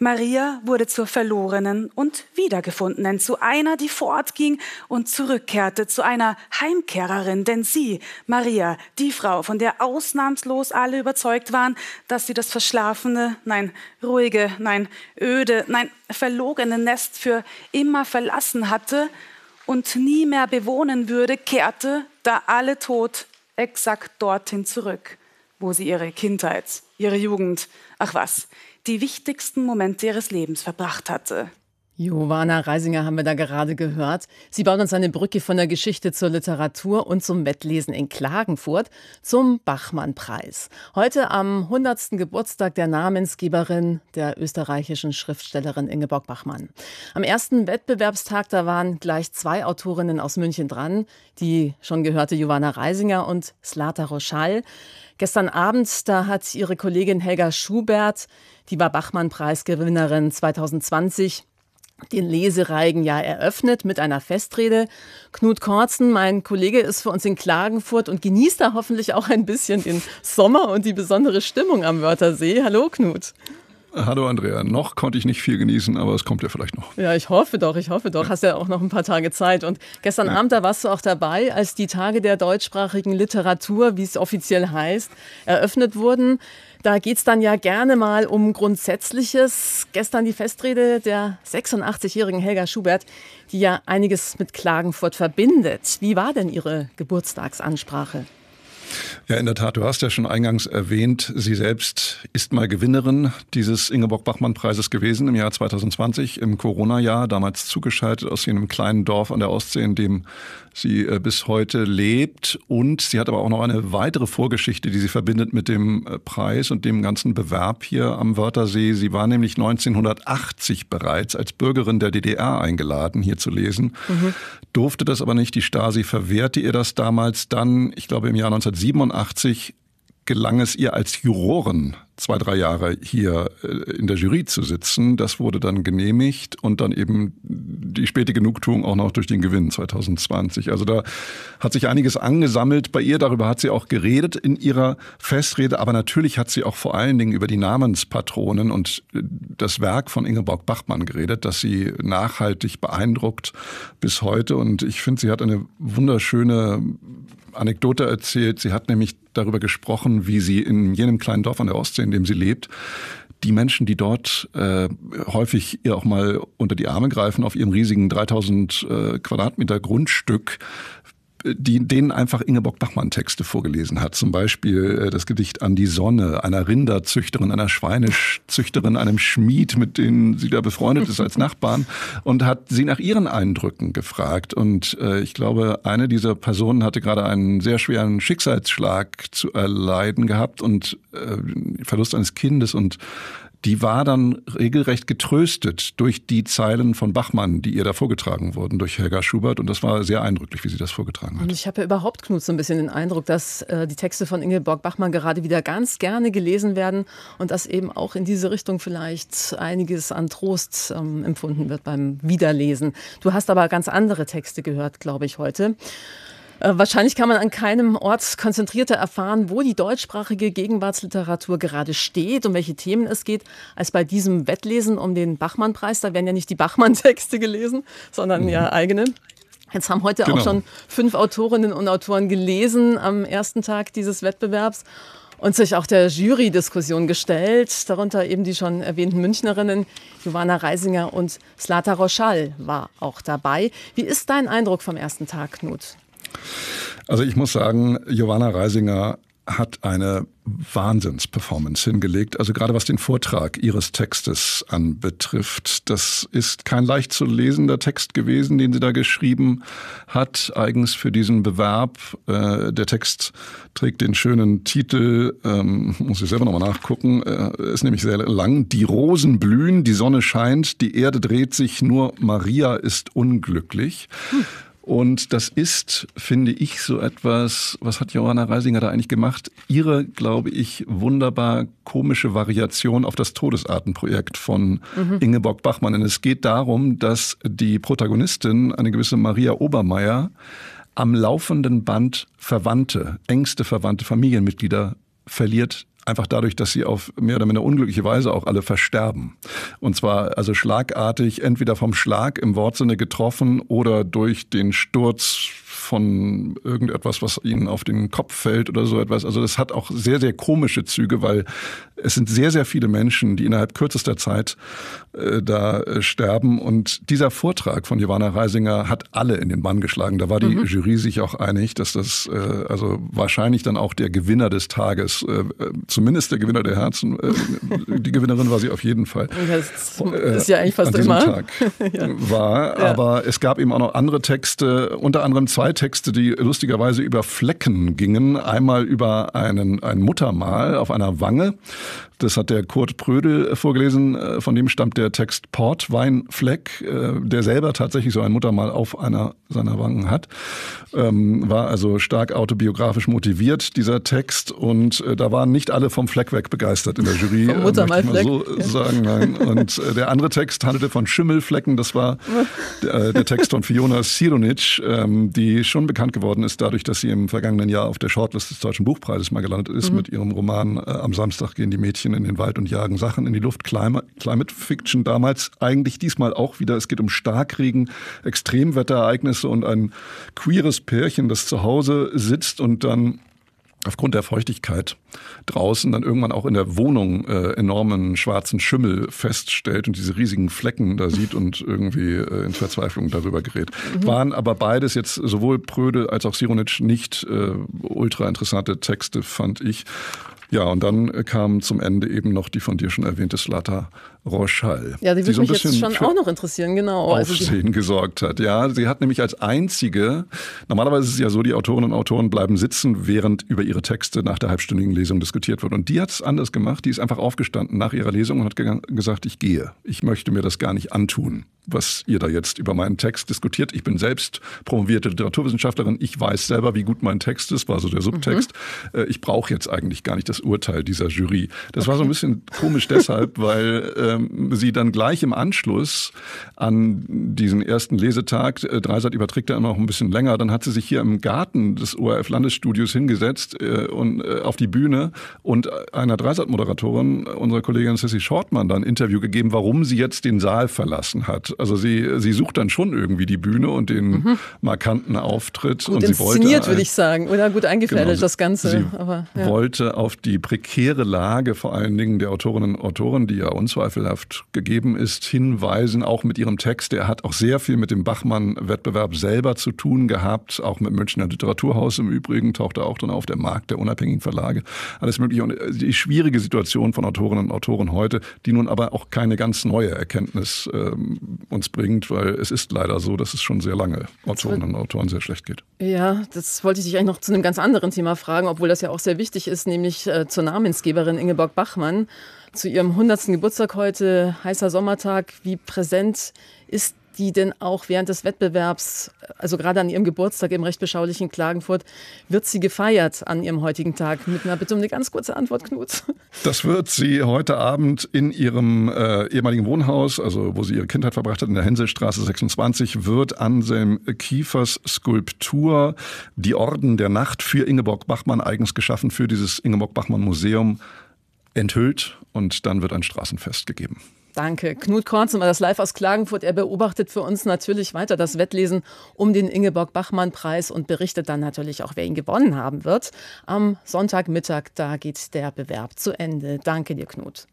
Maria wurde zur Verlorenen und Wiedergefundenen, zu einer, die fortging und zurückkehrte, zu einer Heimkehrerin. Denn sie, Maria, die Frau, von der ausnahmslos alle überzeugt waren, dass sie das verschlafene, nein, ruhige, nein, öde, nein, verlogene Nest für immer verlassen hatte und nie mehr bewohnen würde, kehrte, da alle tot, exakt dorthin zurück, wo sie ihre Kindheit, ihre Jugend, ach was, die wichtigsten Momente ihres Lebens verbracht hatte. Giovanna Reisinger haben wir da gerade gehört. Sie baut uns eine Brücke von der Geschichte zur Literatur und zum Wettlesen in Klagenfurt zum Bachmann-Preis. Heute am 100. Geburtstag der Namensgeberin, der österreichischen Schriftstellerin Ingeborg Bachmann. Am ersten Wettbewerbstag, da waren gleich 2 Autorinnen aus München dran, die schon gehörte Giovanna Reisinger und Zlata Roschall. Gestern Abend, da hat ihre Kollegin Helga Schubert, die war Bachmann-Preisgewinnerin 2020, den Lesereigen ja eröffnet mit einer Festrede. Knut Kortzen, mein Kollege, ist für uns in Klagenfurt und genießt da hoffentlich auch ein bisschen den Sommer und die besondere Stimmung am Wörthersee. Hallo Knut. Hallo Andrea, noch konnte ich nicht viel genießen, aber es kommt ja vielleicht noch. Ja, ich hoffe doch. Hast ja auch noch ein paar Tage Zeit. Und gestern Abend, da warst du auch dabei, als die Tage der deutschsprachigen Literatur, wie es offiziell heißt, eröffnet wurden. Da geht es dann ja gerne mal um Grundsätzliches. Gestern die Festrede der 86-jährigen Helga Schubert, die ja einiges mit Klagenfurt verbindet. Wie war denn ihre Geburtstagsansprache? Ja, in der Tat, du hast ja schon eingangs erwähnt, sie selbst ist mal Gewinnerin dieses Ingeborg-Bachmann-Preises gewesen im Jahr 2020, im Corona-Jahr, damals zugeschaltet aus jenem kleinen Dorf an der Ostsee, in dem sie bis heute lebt. Und sie hat aber auch noch eine weitere Vorgeschichte, die sie verbindet mit dem Preis und dem ganzen Bewerb hier am Wörthersee. Sie war nämlich 1980 bereits als Bürgerin der DDR eingeladen, hier zu lesen, durfte das aber nicht. Die Stasi verwehrte ihr das damals. Dann, ich glaube im Jahr 1987, gelang es ihr als Jurorin 2-3 Jahre hier in der Jury zu sitzen. Das wurde dann genehmigt und dann eben die späte Genugtuung auch noch durch den Gewinn 2020. Also da hat sich einiges angesammelt bei ihr. Darüber hat sie auch geredet in ihrer Festrede. Aber natürlich hat sie auch vor allen Dingen über die Namenspatronen und das Werk von Ingeborg Bachmann geredet, das sie nachhaltig beeindruckt bis heute. Und ich finde, sie hat eine wunderschöne Anekdote erzählt. Sie hat nämlich darüber gesprochen, wie sie in jenem kleinen Dorf an der Ostsee, in dem sie lebt, die Menschen, die dort häufig ihr auch mal unter die Arme greifen auf ihrem riesigen 3000 Quadratmeter Grundstück, denen einfach Ingeborg Bachmann Texte vorgelesen hat. Zum Beispiel das Gedicht An die Sonne, einer Rinderzüchterin, einer Schweinezüchterin, einem Schmied, mit denen sie da befreundet ist als Nachbarn, und hat sie nach ihren Eindrücken gefragt. Und ich glaube, eine dieser Personen hatte gerade einen sehr schweren Schicksalsschlag zu erleiden gehabt und Verlust eines Kindes, und die war dann regelrecht getröstet durch die Zeilen von Bachmann, die ihr da vorgetragen wurden durch Helga Schubert. Und das war sehr eindrücklich, wie sie das vorgetragen hat. Und ich habe ja überhaupt, Knut, so ein bisschen den Eindruck, dass die Texte von Ingeborg Bachmann gerade wieder ganz gerne gelesen werden und dass eben auch in diese Richtung vielleicht einiges an Trost empfunden wird beim Wiederlesen. Du hast aber ganz andere Texte gehört, glaube ich, heute. Wahrscheinlich kann man an keinem Ort konzentrierter erfahren, wo die deutschsprachige Gegenwartsliteratur gerade steht, um welche Themen es geht, als bei diesem Wettlesen um den Bachmann-Preis. Da werden ja nicht die Bachmann-Texte gelesen, sondern ja eigene. Jetzt haben heute auch schon 5 Autorinnen und Autoren gelesen am ersten Tag dieses Wettbewerbs und sich auch der Jury-Diskussion gestellt. Darunter eben die schon erwähnten Münchnerinnen Giovanna Reisinger und Zlata Roschall war auch dabei. Wie ist dein Eindruck vom ersten Tag, Knut? Also ich muss sagen, Giovanna Reisinger hat eine Wahnsinnsperformance hingelegt. Also gerade was den Vortrag ihres Textes anbetrifft. Das ist kein leicht zu lesender Text gewesen, den sie da geschrieben hat, eigens für diesen Bewerb. Der Text trägt den schönen Titel, muss ich selber nochmal nachgucken, ist nämlich sehr lang. Die Rosen blühen, die Sonne scheint, die Erde dreht sich, nur Maria ist unglücklich. Und das ist, finde ich, so etwas, was hat Giovanna Reisinger da eigentlich gemacht? Ihre, glaube ich, wunderbar komische Variation auf das Todesartenprojekt von Ingeborg Bachmann. Und es geht darum, dass die Protagonistin, eine gewisse Maria Obermeier, am laufenden Band engste Verwandte, Familienmitglieder verliert, einfach dadurch, dass sie auf mehr oder minder unglückliche Weise auch alle versterben. Und zwar also schlagartig, entweder vom Schlag im Wortsinne getroffen oder durch den Sturz von irgendetwas, was ihnen auf den Kopf fällt oder so etwas. Also das hat auch sehr, sehr komische Züge, weil es sind sehr, sehr viele Menschen, die innerhalb kürzester Zeit da sterben. Und dieser Vortrag von Joanna Reisinger hat alle in den Bann geschlagen. Da war die Jury sich auch einig, dass das also wahrscheinlich dann auch der Gewinner des Tages, zumindest der Gewinner der Herzen, die Gewinnerin war sie auf jeden Fall. Das ist ja eigentlich fast an diesem immer. Tag war. Ja. Aber es gab eben auch noch andere Texte, unter anderem 2 Texte, die lustigerweise über Flecken gingen. Einmal über ein Muttermal auf einer Wange. Das hat der Kurt Prödel vorgelesen. Von dem stammt der Text Portweinfleck, der selber tatsächlich so ein Muttermal auf einer seiner Wangen hat. War also stark autobiografisch motiviert, dieser Text. Und da waren nicht alle vom Fleck weg begeistert in der Jury. Vom Muttermalfleck. So sagen. Nein. Und der andere Text handelte von Schimmelflecken. Das war der Text von Fiona Sironic, die schon bekannt geworden ist dadurch, dass sie im vergangenen Jahr auf der Shortlist des Deutschen Buchpreises mal gelandet ist mit ihrem Roman Am Samstag gehen die Mädchen in den Wald und jagen Sachen in die Luft. Climate Fiction damals, eigentlich diesmal auch wieder. Es geht um Starkregen, Extremwetterereignisse und ein queeres Pärchen, das zu Hause sitzt und dann aufgrund der Feuchtigkeit draußen dann irgendwann auch in der Wohnung enormen schwarzen Schimmel feststellt und diese riesigen Flecken da sieht und irgendwie in Verzweiflung darüber gerät. Waren aber beides jetzt sowohl Prödel als auch Sironic nicht ultra interessante Texte, fand ich. Ja, und dann kam zum Ende eben noch die von dir schon erwähnte Zlata Roschall. Ja, die würde so mich jetzt schon auch noch interessieren, genau. Aufsehen gesorgt hat. Ja, sie hat nämlich als einzige, normalerweise ist es ja so, die Autorinnen und Autoren bleiben sitzen, während über ihre Texte nach der halbstündigen Lesung diskutiert wird. Und die hat es anders gemacht. Die ist einfach aufgestanden nach ihrer Lesung und hat gesagt, ich gehe. Ich möchte mir das gar nicht antun, was ihr da jetzt über meinen Text diskutiert. Ich bin selbst promovierte Literaturwissenschaftlerin. Ich weiß selber, wie gut mein Text ist, war so der Subtext. Ich brauche jetzt eigentlich gar nicht das Urteil dieser Jury. Das war so ein bisschen komisch deshalb, weil sie dann gleich im Anschluss an diesen ersten Lesetag, Dreisat überträgt ja immer noch ein bisschen länger, dann hat sie sich hier im Garten des ORF-Landesstudios hingesetzt und auf die Bühne und einer Dreisat-Moderatorin, unserer Kollegin Sissy Shortmann, dann ein Interview gegeben, warum sie jetzt den Saal verlassen hat. Also sie sucht dann schon irgendwie die Bühne und den markanten Auftritt. Gut und sie inszeniert, würde ich sagen, oder gut eingefädelt, genau, das Ganze. Sie aber, wollte auf die prekäre Lage vor allen Dingen der Autorinnen und Autoren, die ja unzweifelhaft gegeben ist, hinweisen, auch mit ihrem Text. Der hat auch sehr viel mit dem Bachmann-Wettbewerb selber zu tun gehabt, auch mit Münchner Literaturhaus im Übrigen, taucht er auch dann auf der Markt der unabhängigen Verlage. Alles Mögliche. Und die schwierige Situation von Autorinnen und Autoren heute, die nun aber auch keine ganz neue Erkenntnis uns bringt, weil es ist leider so, dass es schon sehr lange Autorinnen und Autoren sehr schlecht geht. Ja, das wollte ich dich eigentlich noch zu einem ganz anderen Thema fragen, obwohl das ja auch sehr wichtig ist, nämlich zur Namensgeberin Ingeborg Bachmann. Zu ihrem 100. Geburtstag heute, heißer Sommertag. Wie präsent ist die denn auch während des Wettbewerbs, also gerade an ihrem Geburtstag im recht beschaulichen Klagenfurt, wird sie gefeiert an ihrem heutigen Tag? Mit einer Bitte um eine ganz kurze Antwort, Knut. Das wird sie heute Abend in ihrem ehemaligen Wohnhaus, also wo sie ihre Kindheit verbracht hat, in der Henselstraße 26, wird Anselm Kiefers Skulptur Die Orden der Nacht für Ingeborg Bachmann, eigens geschaffen für dieses Ingeborg Bachmann Museum, enthüllt und dann wird ein Straßenfest gegeben. Danke. Knut Kornzimmer, das live aus Klagenfurt. Er beobachtet für uns natürlich weiter das Wettlesen um den Ingeborg-Bachmann-Preis und berichtet dann natürlich auch, wer ihn gewonnen haben wird. Am Sonntagmittag, da geht der Bewerb zu Ende. Danke dir, Knut.